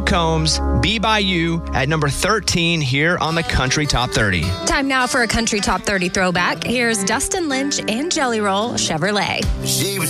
Luke Combs, Be By You, at number 13 here on the Country Top 30. Time now for a Country Top 30 throwback. Here's Dustin Lynch and Jelly Roll Chevrolet. She was